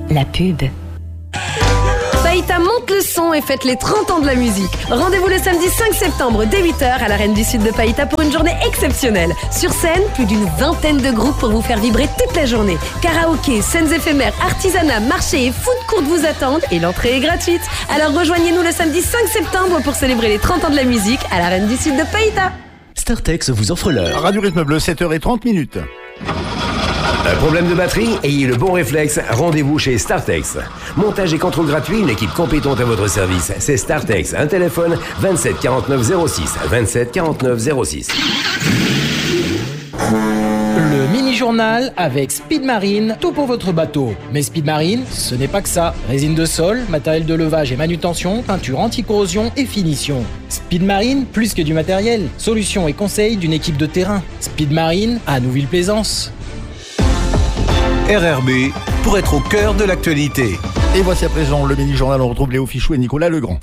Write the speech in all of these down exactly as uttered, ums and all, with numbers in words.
La pub. Païta monte le son et fête les trente ans de la musique. Rendez-vous le samedi cinq septembre dès huit heures à l'Arène du Sud de Païta pour une journée exceptionnelle. Sur scène, plus d'une vingtaine de groupes pour vous faire vibrer toute la journée. Karaoké, scènes éphémères, artisanat, marché et food court vous attendent et l'entrée est gratuite. Alors rejoignez-nous le samedi cinq septembre pour célébrer les trente ans de la musique à l'Arène du Sud de Païta. Startex vous offre l'heure. Radio Rythme Bleu, sept heures trente minutes. Un problème de batterie? Ayez le bon réflexe, rendez-vous chez Startex. Montage et contrôle gratuit, une équipe compétente à votre service. C'est Startex, un téléphone vingt-sept quarante-neuf zéro six, vingt-sept quarante-neuf zéro six. Le mini-journal avec Speed Marine, tout pour votre bateau. Mais Speed Marine, ce n'est pas que ça. Résine de sol, matériel de levage et manutention, peinture anti-corrosion et finition. Speed Marine, plus que du matériel. Solutions et conseils d'une équipe de terrain. Speed Marine à Nouville-Plaisance. R R B pour être au cœur de l'actualité. Et voici à présent le mini-journal. On retrouve Léo Fichou et Nicolas Legrand.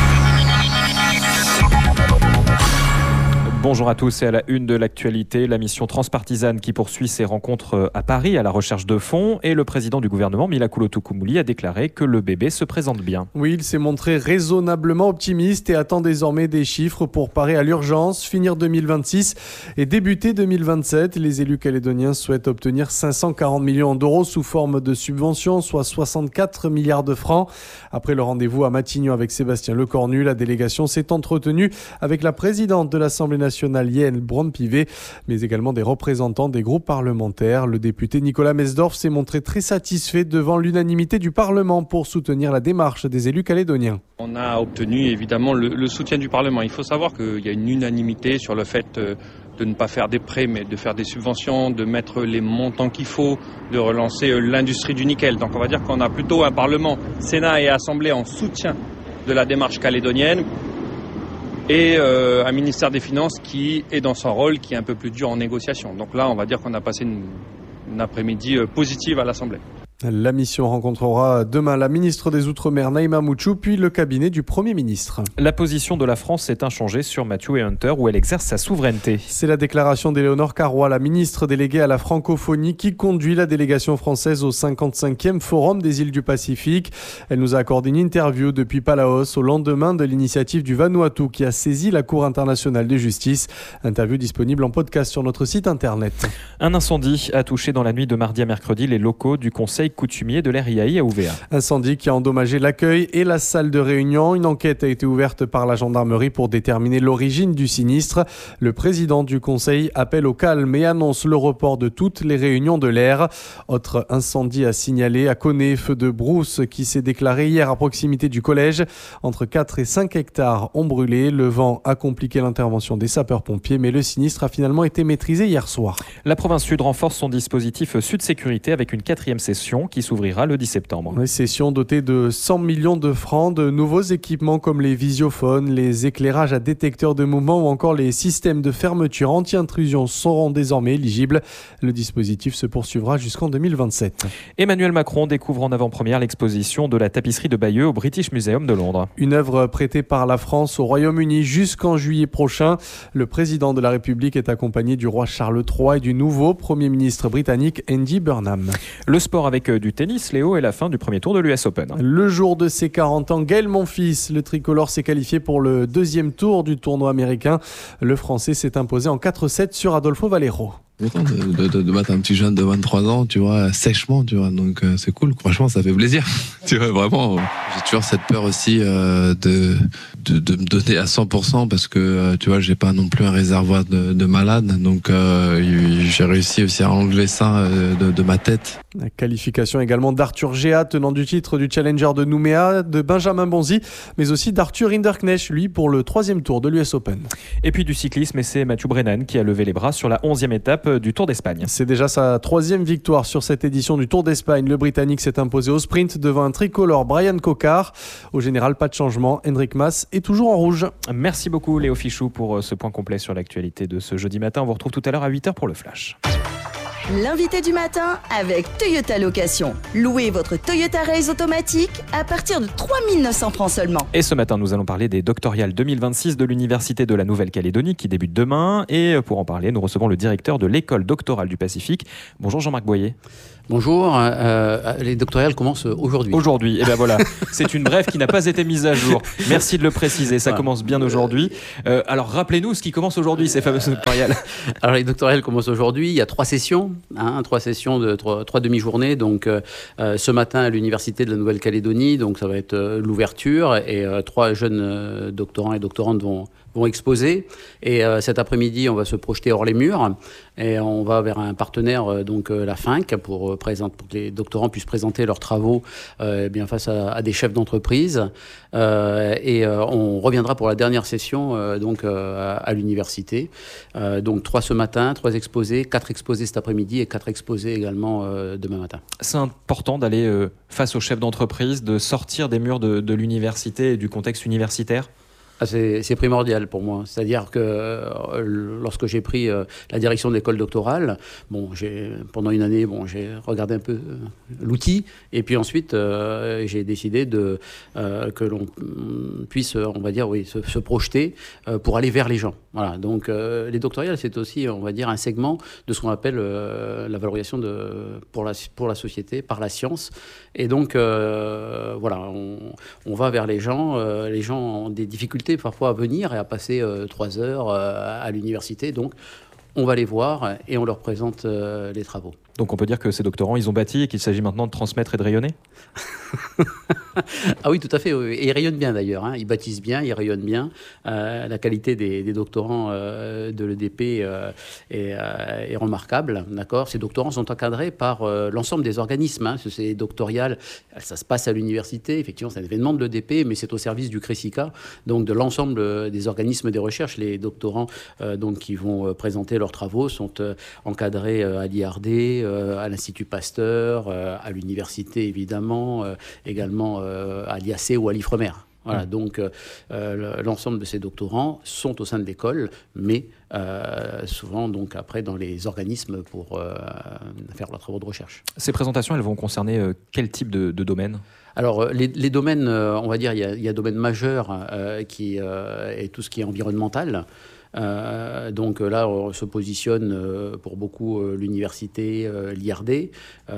Bonjour à tous et à la une de l'actualité, la mission transpartisane qui poursuit ses rencontres à Paris à la recherche de fonds et le président du gouvernement, Mila Coulo-Toukoumouli, a déclaré que le bébé se présente bien. Oui, il s'est montré raisonnablement optimiste et attend désormais des chiffres pour parer à l'urgence, finir deux mille vingt-six et débuter deux mille vingt-sept. Les élus calédoniens souhaitent obtenir cinq cent quarante millions d'euros sous forme de subventions, soit soixante-quatre milliards de francs. Après le rendez-vous à Matignon avec Sébastien Lecornu, la délégation s'est entretenue avec la présidente de l'Assemblée nationale, Yael Braun-Pivet, mais également des représentants des groupes parlementaires. Le député Nicolas Mesdorf s'est montré très satisfait devant l'unanimité du Parlement pour soutenir la démarche des élus calédoniens. On a obtenu évidemment le, le soutien du Parlement. Il faut savoir qu'il y a une unanimité sur le fait de ne pas faire des prêts, mais de faire des subventions, de mettre les montants qu'il faut, de relancer l'industrie du nickel. Donc on va dire qu'on a plutôt un Parlement, Sénat et Assemblée en soutien de la démarche calédonienne. Et euh, un ministère des Finances qui est dans son rôle, qui est un peu plus dur en négociation. Donc là, on va dire qu'on a passé une, une après-midi positive à l'Assemblée. La mission rencontrera demain la ministre des Outre-mer Naïma Mouchou, puis le cabinet du Premier ministre. La position de la France s'est inchangée sur Matthew et Hunter, où elle exerce sa souveraineté. C'est la déclaration d'Éléonore Carrois, la ministre déléguée à la francophonie, qui conduit la délégation française au cinquante-cinquième Forum des îles du Pacifique. Elle nous a accordé une interview depuis Palaos au lendemain de l'initiative du Vanuatu qui a saisi la Cour internationale de justice. Interview disponible en podcast sur notre site internet. Un incendie a touché dans la nuit de mardi à mercredi les locaux du Conseil coutumier de l'R I A I à Ouvéa. Incendie qui a endommagé l'accueil et la salle de réunion. Une enquête a été ouverte par la gendarmerie pour déterminer l'origine du sinistre. Le président du conseil appelle au calme et annonce le report de toutes les réunions de l'air. Autre incendie à signaler à Coné, feu de brousse qui s'est déclaré hier à proximité du collège. Entre quatre et cinq hectares ont brûlé. Le vent a compliqué l'intervention des sapeurs-pompiers, mais le sinistre a finalement été maîtrisé hier soir. La province Sud renforce son dispositif Sud Sécurité avec une quatrième session qui s'ouvrira le dix septembre. Une session dotée de cent millions de francs, de nouveaux équipements comme les visiophones, les éclairages à détecteur de mouvement ou encore les systèmes de fermeture anti-intrusion seront désormais éligibles. Le dispositif se poursuivra jusqu'en deux mille vingt-sept. Emmanuel Macron découvre en avant-première l'exposition de la tapisserie de Bayeux au British Museum de Londres. Une œuvre prêtée par la France au Royaume-Uni jusqu'en juillet prochain. Le président de la République est accompagné du roi Charles trois et du nouveau Premier ministre britannique Andy Burnham. Le sport avec du tennis, Léo, et la fin du premier tour de l'U S Open. Le jour de ses quarante ans, Gaël Monfils, le tricolore, s'est qualifié pour le deuxième tour du tournoi américain. Le Français s'est imposé en quatre sept sur Adolfo Valero. Content de, de, de battre un petit jeune de vingt-trois ans, tu vois, sèchement, tu vois, donc euh, c'est cool, franchement ça fait plaisir, tu vois, vraiment. J'ai toujours cette peur aussi euh, de, de de me donner à cent pour cent parce que, euh, tu vois, j'ai pas non plus un réservoir de, de malade, donc euh, j'ai réussi aussi à enlever ça euh, de, de ma tête. La qualification également d'Arthur Géa, tenant du titre du Challenger de Nouméa, de Benjamin Bonzi, mais aussi d'Arthur Hinderknecht, lui, pour le troisième tour de l'U S Open. Et puis du cyclisme, et c'est Mathieu Brennan qui a levé les bras sur la onzième étape du Tour d'Espagne. C'est déjà sa troisième victoire sur cette édition du Tour d'Espagne. Le Britannique s'est imposé au sprint devant un tricolore Brian Cocard. Au général, pas de changement. Enric Mas est toujours en rouge. Merci beaucoup Léo Fichou pour ce point complet sur l'actualité de ce jeudi matin. On vous retrouve tout à l'heure à huit heures pour le Flash. L'invité du matin avec Toyota Location. Louez votre Toyota Race automatique à partir de trois mille neuf cents francs seulement. Et ce matin, nous allons parler des doctorales deux mille vingt-six de l'Université de la Nouvelle-Calédonie qui débute demain. Et pour en parler, nous recevons le directeur de l'École doctorale du Pacifique. Bonjour Jean-Marc Boyer. Bonjour, euh, les doctorales commencent aujourd'hui. Aujourd'hui, et bien voilà, c'est une brève qui n'a pas été mise à jour. Merci de le préciser, ça voilà. commence bien aujourd'hui. Euh, alors rappelez-nous ce qui commence aujourd'hui, ces fameuses doctorales. Alors les doctorales commencent aujourd'hui, il y a trois sessions, hein, trois sessions de trois, trois demi-journées. Donc euh, ce matin à l'Université de la Nouvelle-Calédonie, donc ça va être euh, l'ouverture et euh, trois jeunes euh, doctorants et doctorantes vont vont exposer. Et euh, cet après-midi, on va se projeter hors les murs et on va vers un partenaire, euh, donc euh, la F I N C, pour, euh, présenter, pour que les doctorants puissent présenter leurs travaux euh, bien face à, à des chefs d'entreprise. Euh, et euh, on reviendra pour la dernière session euh, donc, euh, à, à l'université. Euh, donc trois ce matin, trois exposés, quatre exposés cet après-midi et quatre exposés également euh, demain matin. C'est important d'aller euh, face aux chefs d'entreprise, de sortir des murs de, de l'université et du contexte universitaire ? Ah, c'est, c'est primordial pour moi. C'est-à-dire que euh, lorsque j'ai pris euh, la direction de l'école doctorale, bon, j'ai, pendant une année, bon, j'ai regardé un peu euh, l'outil, et puis ensuite, euh, j'ai décidé de, euh, que l'on puisse, on va dire, oui, se, se projeter euh, pour aller vers les gens. Voilà. Donc, euh, les doctorales, c'est aussi, on va dire, un segment de ce qu'on appelle euh, la valorisation de, pour, la, pour la société, par la science. Et donc, euh, voilà, on, on va vers les gens. Euh, les gens ont des difficultés parfois à venir et à passer euh, trois heures euh, à l'université. Donc, on va les voir et on leur présente euh, les travaux. Donc, on peut dire que ces doctorants, ils ont bâti et qu'il s'agit maintenant de transmettre et de rayonner ? Ah oui, tout à fait. Oui. Et ils rayonnent bien d'ailleurs. Hein. Ils bâtissent bien, ils rayonnent bien. Euh, la qualité des, des doctorants euh, de l'E D P euh, est, euh, est remarquable. D'accord. Ces doctorants sont encadrés par euh, l'ensemble des organismes. Hein. C'est doctorial, ça se passe à l'université. Effectivement, c'est un événement de l'E D P, mais c'est au service du CRESICA, donc de l'ensemble des organismes des recherches. Les doctorants euh, donc, qui vont euh, présenter leurs travaux sont euh, encadrés euh, à l'I R D, euh, à l'Institut Pasteur, euh, à l'université évidemment, euh, également euh, à l'I A C ou à l'Ifremer. Voilà, mmh. Donc euh, l'ensemble de ces doctorants sont au sein de l'école, mais euh, souvent donc après dans les organismes pour euh, faire leurs travaux de recherche. Ces présentations, elles vont concerner euh, quel type de, de domaine ? Alors, les, les domaines, euh, on va dire, il y a, il y a un domaine majeur euh, qui euh, est tout ce qui est environnemental. Euh, donc là, on se positionne euh, pour beaucoup euh, l'université, euh, l'I R D,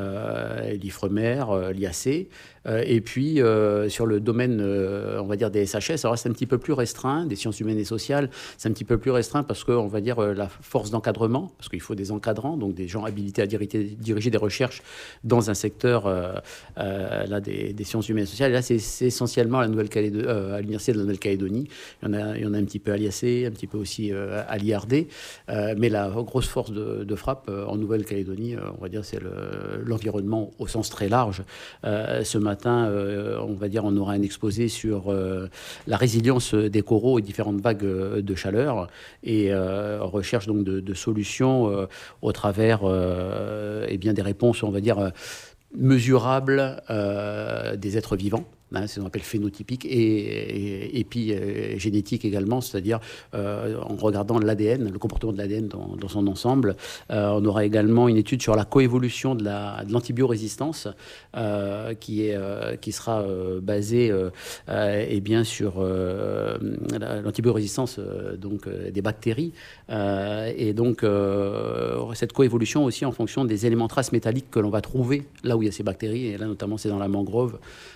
euh, l'Ifremer, euh, l'I A C. Euh, et puis, euh, sur le domaine, euh, on va dire, des S H S, alors c'est un petit peu plus restreint, des sciences humaines et sociales, c'est un petit peu plus restreint parce qu'on va dire euh, la force d'encadrement, parce qu'il faut des encadrants, donc des gens habilités à diriger, diriger des recherches dans un secteur euh, euh, là, des, des sciences humaines et sociales. Et là, c'est, c'est essentiellement à, la Nouvelle-Calédonie, euh, à l'Université de la Nouvelle-Calédonie. Il y en a, il y en a un petit peu à l'I A C, un petit peu aussi euh, à l'I R D. Euh, mais la grosse force de, de frappe euh, en Nouvelle-Calédonie, euh, on va dire, c'est le, l'environnement au sens très large. Euh, ce matin, euh, on va dire, on aura un exposé sur euh, la résilience des coraux et différentes vagues de chaleur et euh, recherche donc de, de solutions euh, au travers euh, eh bien, des réponses, on va dire, euh, mesurables euh, des êtres vivants. Hein, c'est ce qu'on appelle phénotypique et, et, et puis euh, génétique également, c'est-à-dire euh, en regardant l'A D N, le comportement de l'A D N dans, dans son ensemble. Euh, on aura également une étude sur la coévolution de, la, de l'antibiorésistance euh, qui, est, euh, qui sera euh, basée euh, euh, et bien sur euh, l'antibiorésistance euh, donc, euh, des bactéries euh, et donc euh, cette coévolution aussi en fonction des éléments traces métalliques que l'on va trouver là où il y a ces bactéries, et là notamment c'est dans la mangrove.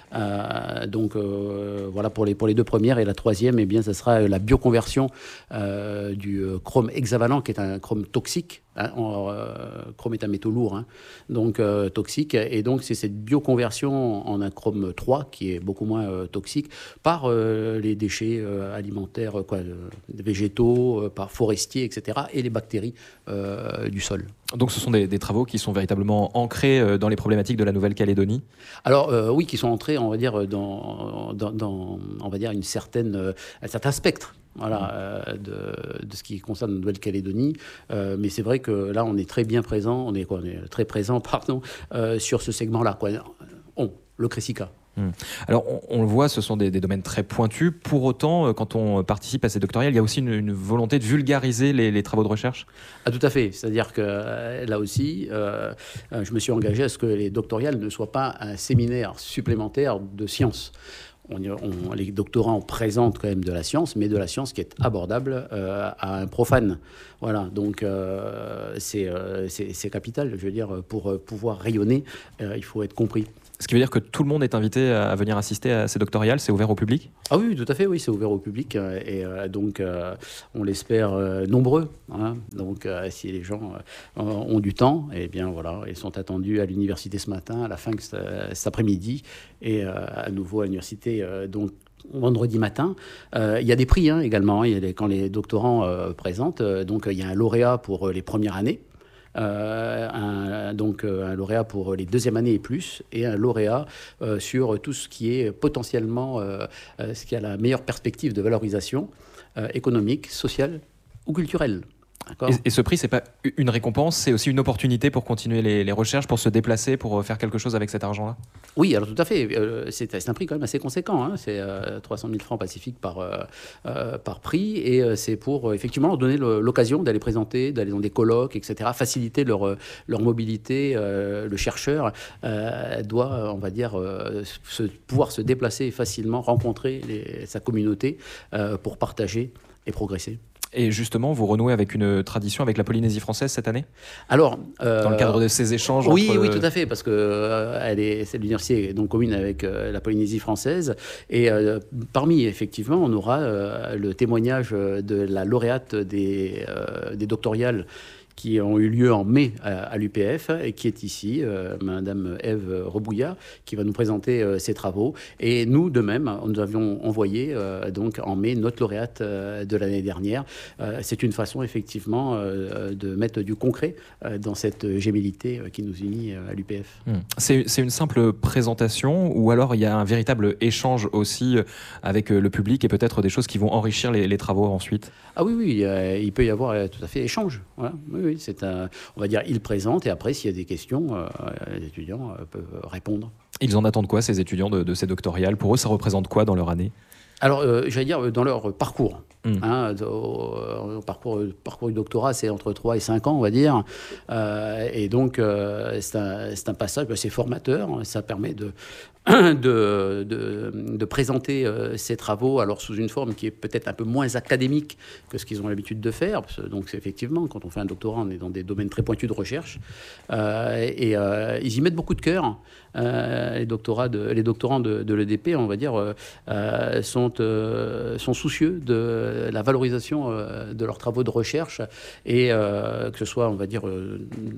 Euh, donc euh, voilà pour les, pour les deux premières, et la troisième, eh bien, ça sera la bioconversion euh, du chrome hexavalent, qui est un chrome toxique. Hein, en, euh, chrome est un métaux lourd, hein, donc euh, toxique, et donc c'est cette bioconversion en un chrome trois qui est beaucoup moins euh, toxique par euh, les déchets euh, alimentaires, quoi, euh, végétaux, euh, par forestiers, et cetera, et les bactéries euh, du sol. Donc ce sont des, des travaux qui sont véritablement ancrés dans les problématiques de la Nouvelle-Calédonie ? Alors euh, oui, qui sont entrés, on va dire, dans, dans, dans on va dire une certaine, euh, un certain spectre. Voilà, euh, de, de ce qui concerne la Nouvelle-Calédonie. Euh, mais c'est vrai que là, on est très bien présent, on est, quoi, on est très présent, pardon, euh, sur ce segment-là, quoi. On, le CRESICA. Mmh. Alors, on, on le voit, ce sont des, des domaines très pointus. Pour autant, quand on participe à ces doctorales, il y a aussi une, une volonté de vulgariser les, les travaux de recherche. Ah, tout à fait. C'est-à-dire que euh, là aussi, euh, je me suis engagé à ce que les doctorales ne soient pas un séminaire supplémentaire de sciences. On, on, les doctorants présentent quand même de la science, mais de la science qui est abordable euh, à un profane. Voilà, donc euh, c'est, euh, c'est, c'est capital. Je veux dire, pour pouvoir rayonner, euh, il faut être compris. Ce qui veut dire que tout le monde est invité à venir assister à ces doctorales, c'est ouvert au public ? Ah oui, tout à fait, oui, c'est ouvert au public et euh, donc euh, on l'espère euh, nombreux. Hein, donc euh, si les gens euh, ont du temps, eh bien voilà, ils sont attendus à l'université ce matin, à la fin de cet après-midi et euh, à nouveau à l'université euh, donc vendredi matin. Euh, il y a des prix hein, également, il y a des, quand les doctorants euh, présentent, euh, donc il y a un lauréat pour les premières années. Euh, un, donc euh, un lauréat pour les deuxièmes années et plus, et un lauréat euh, sur tout ce qui est potentiellement euh, euh, ce qui a la meilleure perspective de valorisation euh, économique, sociale ou culturelle. Et, et ce prix, c'est pas une récompense, c'est aussi une opportunité pour continuer les, les recherches, pour se déplacer, pour faire quelque chose avec cet argent-là ? Oui, alors tout à fait. Euh, c'est, c'est un prix quand même assez conséquent. Hein. C'est euh, trois cent mille francs Pacifique par, euh, euh, par prix. Et euh, c'est pour euh, effectivement leur donner le, l'occasion d'aller présenter, d'aller dans des colloques, et cetera, faciliter leur, leur mobilité. Euh, le chercheur euh, doit, on va dire, euh, se, pouvoir se déplacer facilement, rencontrer les, sa communauté euh, pour partager et progresser. Et justement, vous renouez avec une tradition avec la Polynésie française cette année ? Alors, euh, dans le cadre de ces échanges oui, entre... oui, tout à fait, parce que euh, elle est, c'est l'université est donc commune avec euh, la Polynésie française, et euh, parmi effectivement, on aura euh, le témoignage de la lauréate des, euh, des doctorales qui ont eu lieu en mai à, à l'U P F et qui est ici, euh, Madame Ève Rebouillat, qui va nous présenter euh, ses travaux. Et nous, de même, nous avions envoyé euh, donc en mai notre lauréate euh, de l'année dernière. Euh, c'est une façon effectivement euh, de mettre du concret euh, dans cette gémellité euh, qui nous unit euh, à l'U P F. Mmh. C'est, c'est une simple présentation ou alors il y a un véritable échange aussi avec le public et peut-être des choses qui vont enrichir les, les travaux ensuite ? Ah oui, oui, euh, il peut y avoir euh, tout à fait échange. Voilà. Oui, oui, c'est un, on va dire, il présente et après, s'il y a des questions, euh, les étudiants euh, peuvent répondre. Ils en attendent quoi, ces étudiants de, de ces doctorales ? Pour eux, ça représente quoi dans leur année ? Alors, euh, j'allais dire, dans leur parcours. Mmh. Hein, au, au parcours, parcours du doctorat, c'est entre trois et cinq ans, on va dire. Euh, et donc, euh, c'est, un, c'est un passage, ben, c'est formateur. Ça permet de, de, de, de présenter euh, ces travaux, alors sous une forme qui est peut-être un peu moins académique que ce qu'ils ont l'habitude de faire. Parce que, donc, c'est effectivement, quand on fait un doctorat, on est dans des domaines très pointus de recherche. Euh, et euh, ils y mettent beaucoup de cœur. Euh, les, doctorats de, les doctorants de, de l'E D P, on va dire, euh, sont, euh, sont soucieux de la valorisation euh, de leurs travaux de recherche et euh, que ce soit, on va dire, euh,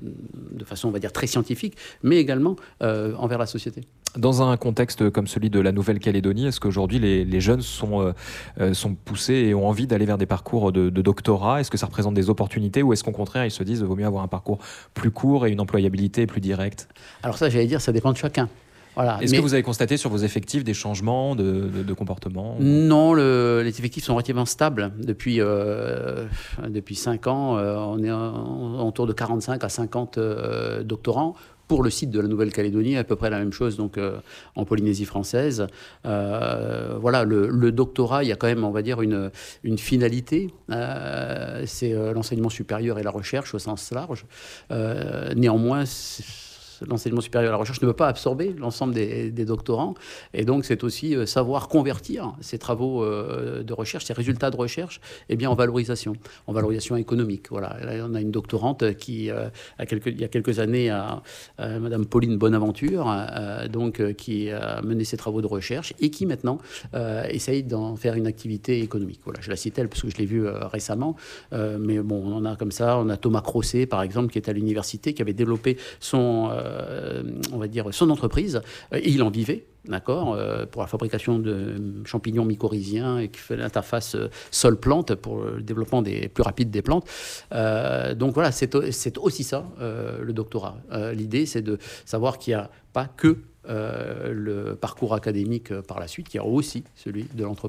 de façon, on va dire, très scientifique, mais également euh, envers la société. Dans un contexte comme celui de la Nouvelle-Calédonie, est-ce qu'aujourd'hui les, les jeunes sont, euh, sont poussés et ont envie d'aller vers des parcours de, de doctorat ? Est-ce que ça représente des opportunités ou est-ce qu'au contraire ils se disent qu'il vaut mieux avoir un parcours plus court et une employabilité plus directe ? Alors ça, j'allais dire, ça dépend de chacun. Voilà. Est-ce Mais... que vous avez constaté sur vos effectifs des changements de, de, de comportement ? Non, le, les effectifs sont relativement stables. Depuis, euh, depuis cinq ans, euh, on est en, autour de quarante-cinq à cinquante euh, doctorants. Pour le site de la Nouvelle-Calédonie, à peu près la même chose donc, euh, en Polynésie française. Euh, voilà, le, le doctorat, il y a quand même, on va dire, une, une finalité. Euh, c'est euh, l'enseignement supérieur et la recherche au sens large. Euh, néanmoins, l'enseignement supérieur et la recherche ne peut pas absorber l'ensemble des, des doctorants. Et donc, c'est aussi euh, savoir convertir ces travaux euh, de recherche, ces résultats de recherche, eh bien, en valorisation, en valorisation économique. Voilà. Là, on a une doctorante qui, euh, a quelques, il y a quelques années, a, a, Madame Pauline Bonaventure, a, donc, euh, qui a mené ses travaux de recherche et qui, maintenant, euh, essaye d'en faire une activité économique. Voilà. Je la cite elle parce que je l'ai vue euh, récemment. Euh, mais bon, on en a comme ça. On a Thomas Crosset, par exemple, qui est à l'université, qui avait développé son... Euh, Euh, on va dire, son entreprise, et il en vivait, d'accord, euh, pour la fabrication de champignons mycorhiziens et qui fait l'interface sol-plante pour le développement des, plus rapide des plantes. Euh, donc voilà, c'est, c'est aussi ça, euh, le doctorat. Euh, l'idée, c'est de savoir qu'il n'y a pas que euh, le parcours académique par la suite, il y a aussi celui de l'entreprise.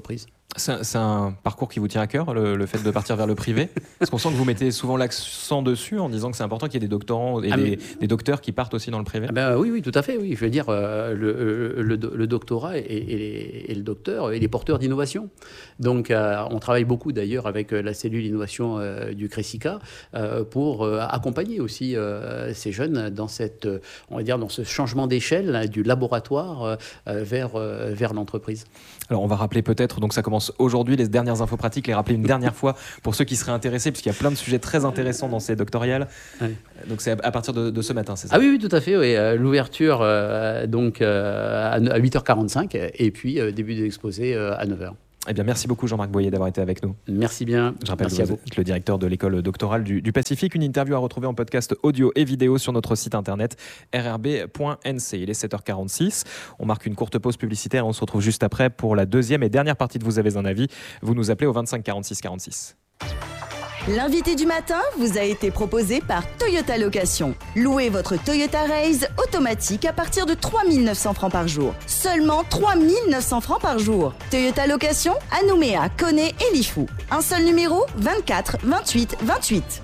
C'est un, c'est un parcours qui vous tient à cœur, le, le fait de partir vers le privé? Parce qu'on sent que vous mettez souvent l'accent dessus en disant que c'est important qu'il y ait des doctorants et ah, des, des docteurs qui partent aussi dans le privé. Ah ben, oui, oui, tout à fait. Oui. Je veux dire, euh, le, le, le doctorat et, et, et le docteur et les porteurs d'innovation. Donc, euh, on travaille beaucoup d'ailleurs avec la cellule innovation euh, du Cressica euh, pour euh, accompagner aussi euh, ces jeunes dans cette, on va dire, dans ce changement d'échelle hein, du laboratoire euh, vers, euh, vers l'entreprise. Alors, on va rappeler peut-être, donc ça commence aujourd'hui, les dernières infos pratiques, les rappeler une dernière fois pour ceux qui seraient intéressés, puisqu'il y a plein de sujets très intéressants dans ces doctoriales. Oui. Donc, c'est à partir de, de ce matin, c'est ça? Ah oui, oui, tout à fait. Oui. L'ouverture, euh, donc, euh, à huit heures quarante-cinq, et puis euh, début de l'exposé euh, à neuf heures. Eh bien, merci beaucoup Jean-Marc Boyer d'avoir été avec nous. Merci bien. Je rappelle merci que vous êtes le directeur de l'école doctorale du, du Pacifique. Une interview à retrouver en podcast audio et vidéo sur notre site internet r r b point n c. Il est sept heures quarante-six. On marque une courte pause publicitaire et on se retrouve juste après pour la deuxième et dernière partie de Vous avez un avis. Vous nous appelez au vingt-cinq quarante-six quarante-six. L'invité du matin vous a été proposé par Toyota Location. Louez votre Toyota Raze automatique à partir de trois mille neuf cents francs par jour. Seulement trois mille neuf cents francs par jour. Toyota Location à Nouméa, Koné et Lifou. Un seul numéro, vingt-quatre vingt-huit vingt-huit.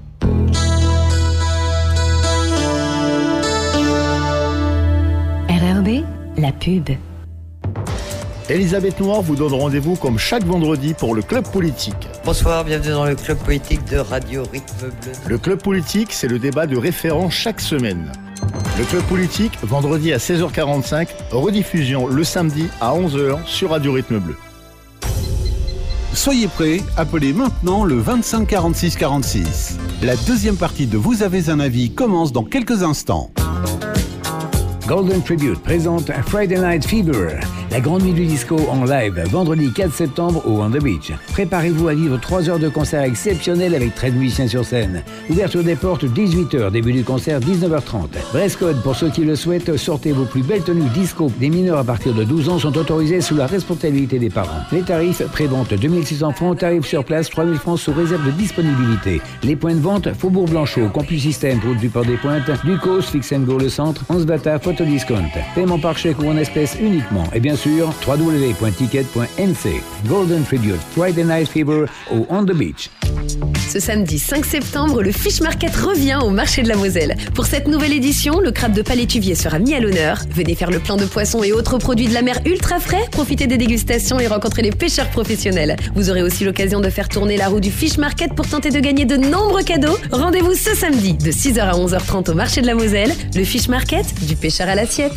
R R B, la pub. Elisabeth Noir vous donne rendez-vous comme chaque vendredi pour le Club Politique. Bonsoir, bienvenue dans le Club Politique de Radio Rythme Bleu. Le Club Politique, c'est le débat de référence chaque semaine. Le Club Politique, vendredi à seize heures quarante-cinq, rediffusion le samedi à onze heures sur Radio Rythme Bleu. Soyez prêts, appelez maintenant le vingt-cinq quarante-six quarante-six. La deuxième partie de Vous avez un avis commence dans quelques instants. Golden Tribute présente Friday Night Fever, la grande nuit du disco en live, vendredi quatre septembre au On The Beach. Préparez-vous à vivre trois heures de concert exceptionnel avec treize musiciens sur scène. Ouverture des portes dix-huit heures, début du concert dix-neuf heures trente. Dress code pour ceux qui le souhaitent, sortez vos plus belles tenues disco. Les mineurs à partir de douze ans sont autorisés sous la responsabilité des parents. Les tarifs, pré-vente deux mille six cents francs, tarifs sur place trois mille francs sous réserve de disponibilité. Les points de vente, Faubourg Blanchot, Campus Système, route du Port des Pointes, Ducos, Fix and Go le centre, Ansbata, Photo Discount. Paiement par chèque ou en espèces uniquement. Et bien sûr, w w w point ticket point n c. Golden Tribute Friday Night Fever au On The Beach. Ce samedi cinq septembre, le Fish Market revient au marché de la Moselle. Pour cette nouvelle édition, le crabe de Palétuvier sera mis à l'honneur. Venez faire le plein de poissons et autres produits de la mer ultra frais, profitez des dégustations et rencontrez les pêcheurs professionnels. Vous aurez aussi l'occasion de faire tourner la roue du Fish Market pour tenter de gagner de nombreux cadeaux. Rendez-vous ce samedi de six heures à onze heures trente au marché de la Moselle. Le Fish Market, du pêcheur à l'assiette.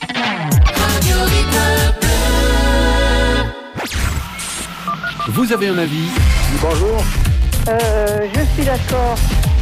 Vous avez un avis? Bonjour. Euh, je suis d'accord.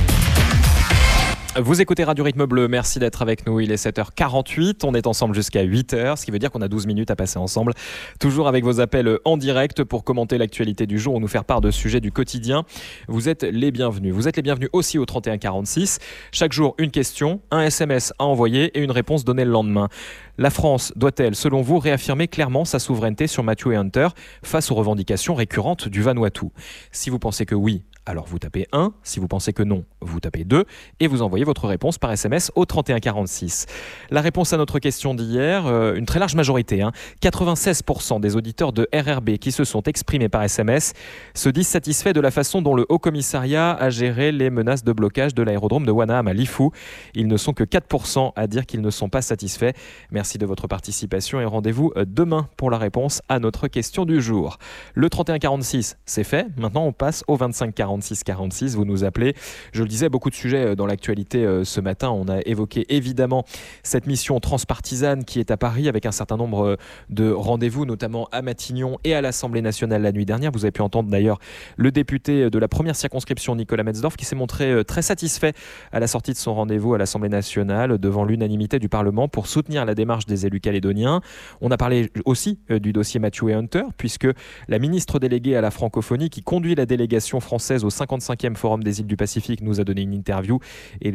Vous écoutez Radio Rythme Bleu, merci d'être avec nous, il est sept heures quarante-huit, on est ensemble jusqu'à huit heures, ce qui veut dire qu'on a douze minutes à passer ensemble, toujours avec vos appels en direct pour commenter l'actualité du jour ou nous faire part de sujets du quotidien. Vous êtes les bienvenus. Vous êtes les bienvenus aussi au trente et un quarante-six. Chaque jour, une question, un S M S à envoyer et une réponse donnée le lendemain. La France doit-elle, selon vous, réaffirmer clairement sa souveraineté sur Matthew et Hunter face aux revendications récurrentes du Vanuatu? Si vous pensez que oui, alors vous tapez un. Si vous pensez que non, vous tapez deux. Et vous envoyez votre réponse par S M S au trente et un quarante-six. La réponse à notre question d'hier, euh, une très large majorité, hein, quatre-vingt-seize pour cent des auditeurs de R R B qui se sont exprimés par S M S se disent satisfaits de la façon dont le Haut-Commissariat a géré les menaces de blocage de l'aérodrome de Wanaham à Lifou. Ils ne sont que quatre pour cent à dire qu'ils ne sont pas satisfaits. Merci de votre participation et rendez-vous demain pour la réponse à notre question du jour. Le trente et un quarante-six, c'est fait. Maintenant, on passe au vingt-cinq quarante-six quarante-six. Vous nous appelez. Je le disais, beaucoup de sujets dans l'actualité ce matin. On a évoqué évidemment cette mission transpartisane qui est à Paris avec un certain nombre de rendez-vous, notamment à Matignon et à l'Assemblée nationale la nuit dernière. Vous avez pu entendre d'ailleurs le député de la première circonscription, Nicolas Metzdorf, qui s'est montré très satisfait à la sortie de son rendez-vous à l'Assemblée nationale devant l'unanimité du Parlement pour soutenir la démarche des élus calédoniens. On a parlé aussi du dossier Matthew et Hunter, puisque la ministre déléguée à la francophonie qui conduit la délégation française au cinquante-cinquième Forum des îles du Pacifique nous a donné une interview et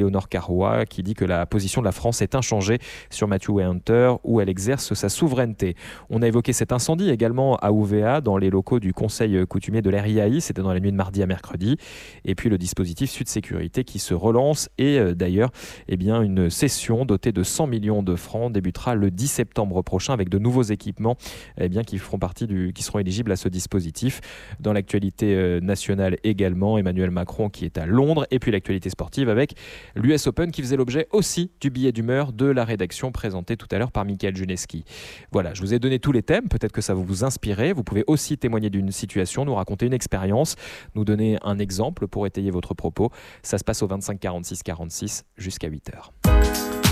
Éléonore Carrois, qui dit que la position de la France est inchangée sur Matthew Hunter, où elle exerce sa souveraineté. On a évoqué cet incendie également à O V A, dans les locaux du Conseil coutumier de l'R I A I. C'était dans la nuit de mardi à mercredi. Et puis le dispositif Sud Sécurité qui se relance. Et euh, d'ailleurs, eh bien, une session dotée de cent millions de francs débutera le dix septembre prochain avec de nouveaux équipements eh bien, qui feront partie du, qui seront éligibles à ce dispositif. Dans l'actualité euh, nationale également, Emmanuel Macron qui est à Londres. Et puis l'actualité sportive avec l'U S Open qui faisait l'objet aussi du billet d'humeur de la rédaction présenté tout à l'heure par Michael Juneski. Voilà, je vous ai donné tous les thèmes. Peut-être que ça va vous inspirer. Vous pouvez aussi témoigner d'une situation, nous raconter une expérience, nous donner un exemple pour étayer votre propos. Ça se passe au vingt-cinq quarante-six quarante-six jusqu'à huit heures.